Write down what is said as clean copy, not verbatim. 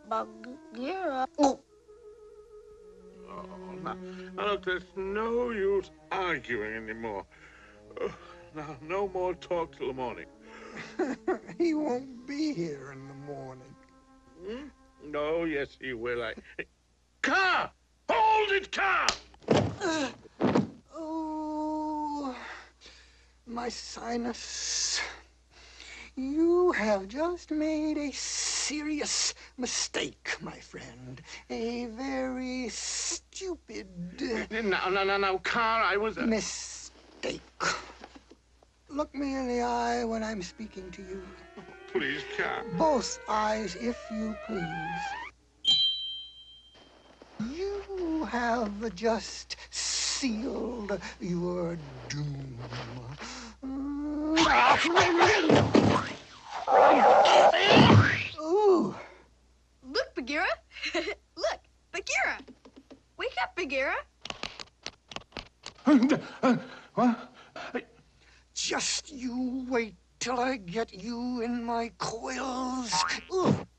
Bagheera. Oh. Oh, now, look, there's no use arguing anymore. Now, no more talk till the morning. He won't be here in the morning. Oh, yes, he will. Car! Hold it, car! Oh, my sinus. You have just made a serious mistake, my friend. A very stupid... No, car, I was... Mistake. Look me in the eye when I'm speaking to you. Please, car. Both eyes, if you please. You have just sealed your doom. Ooh. Look, Bagheera. Look, Bagheera. Wake up, Bagheera. What? Just you wait till I get you in my coils. Ooh.